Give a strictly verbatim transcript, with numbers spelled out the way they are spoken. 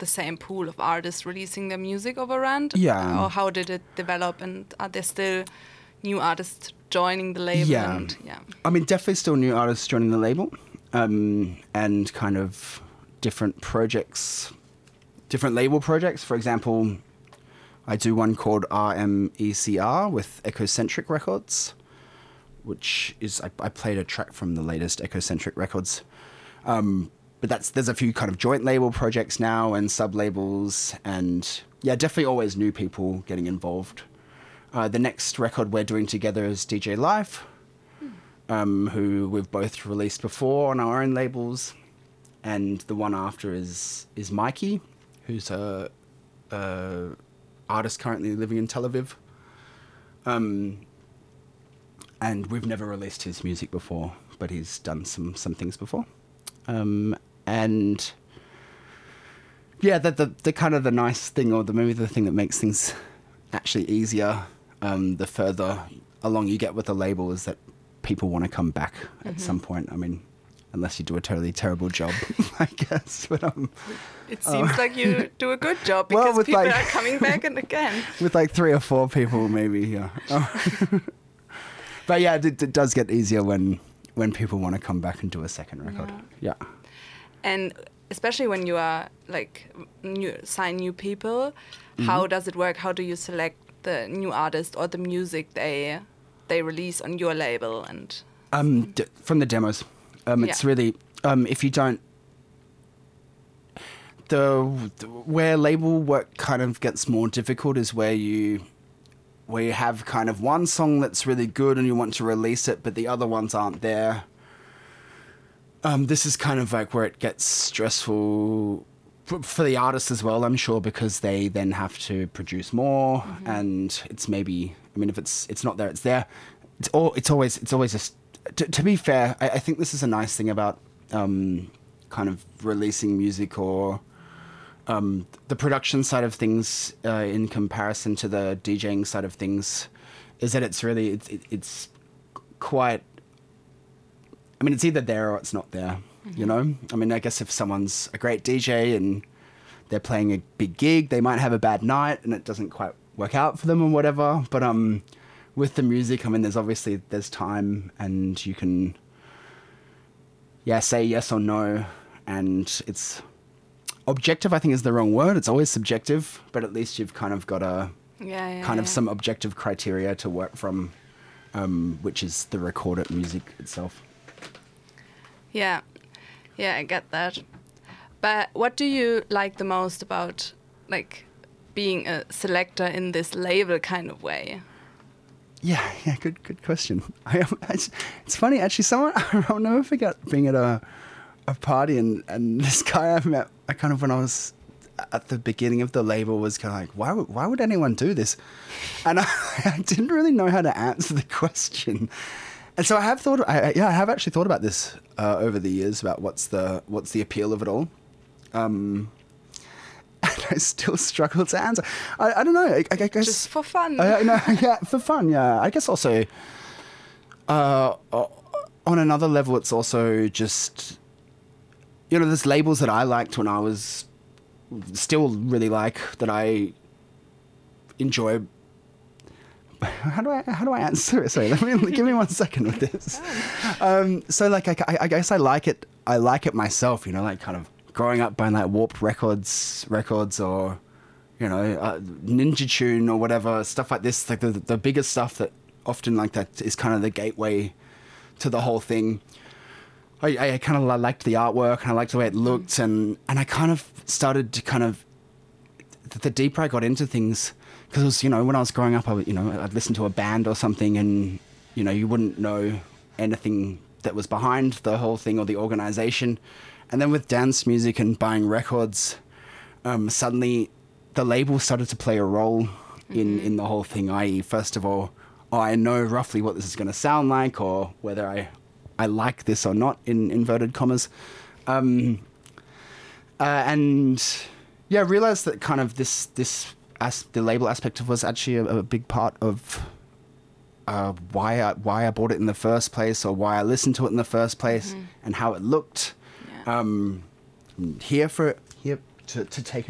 the same pool of artists releasing their music over Rand? Yeah. Or how did it develop, and are there still new artists joining the label? Yeah. And, yeah. I mean, definitely still new artists joining the label, um, and kind of different projects, different label projects. For example, I do one called R M E C R with Ecocentric Records, which is, I, I played a track from the latest Ecocentric Records. Um, but that's, there's a few kind of joint label projects now and sub-labels, and yeah, definitely always new people getting involved. Uh, the next record we're doing together is D J Life, um, who we've both released before on our own labels. And the one after is is Mikey, who's a, a artist currently living in Tel Aviv. Um, and we've never released his music before, but he's done some, some things before. Um, and yeah, the, the the kind of the nice thing, or the maybe the thing that makes things actually easier, um, the further along you get with the label, is that people want to come back mm-hmm. at some point. I mean, unless you do a totally terrible job, I guess. But um, it seems uh, like you do a good job, well, because people like, are coming back and again. With like three or four people, maybe. Yeah. Oh. But yeah, it, it does get easier when when people want to come back and do a second record. Yeah. yeah. And especially when you are like new, sign new people, mm-hmm. how does it work? How do you select the new artist or the music they they release on your label? And um, d- from the demos, um, it's yeah. really um, if you don't the, the where label work kind of gets more difficult is where you where you have kind of one song that's really good and you want to release it, but the other ones aren't there. Um, this is kind of like where it gets stressful for the artists as well, I'm sure, because they then have to produce more, mm-hmm. and it's maybe, I mean, if it's it's not there, it's there. It's all, it's always, it's always just, to, to be fair, I, I think this is a nice thing about um, kind of releasing music, or um, the production side of things uh, in comparison to the DJing side of things, is that it's really, it's, it, it's quite, I mean, it's either there or it's not there, mm-hmm. you know? I mean, I guess if someone's a great D J and they're playing a big gig, they might have a bad night and it doesn't quite work out for them or whatever. But um, with the music, I mean, there's obviously, there's time and you can, yeah, say yes or no. And it's objective, I think is the wrong word. It's always subjective, but at least you've kind of got a yeah, yeah, kind yeah. of some objective criteria to work from, um, which is the recorded music itself. Yeah, yeah, I get that. But what do you like the most about, like, being a selector in this label kind of way? Yeah, yeah, good, good question. I, it's, it's funny actually. Someone I'll never forget being at a a party and, and this guy I met. I kind of when I was at the beginning of the label was kind of like, why would why would anyone do this? And I, I didn't really know how to answer the question. And so I have thought, I, yeah, I have actually thought about this uh, over the years about what's the what's the appeal of it all. Um, and I still struggle to answer. I, I don't know. I, I guess just for fun. I, no, yeah, for fun. Yeah, I guess also uh, on another level, it's also just, you know, there's labels that I liked when I was still really like that I enjoy. How do I how do I answer it? Sorry, let me give me one second with this. Um, so like I, I guess I like it. I like it myself. You know, like kind of growing up buying like Warped Records records or you know uh, Ninja Tune or whatever stuff like this. Like the the bigger stuff that often like that is kind of the gateway to the whole thing. I, I kind of liked the artwork and I liked the way it looked and and I kind of started to kind of the deeper I got into things. Because, you know, when I was growing up, I would, you know, I'd listen to a band or something and, you know, you wouldn't know anything that was behind the whole thing or the organization. And then with dance music and buying records, um, suddenly the label started to play a role mm-hmm. in, in the whole thing, that is, first of all, oh, I know roughly what this is going to sound like or whether I, I like this or not, in inverted commas. Um, uh, and, yeah, I realized that kind of this... this As the label aspect was actually a, a big part of uh, why I why I bought it in the first place, or why I listened to it in the first place, mm-hmm. and how it looked. Yeah. Um, here for here to to take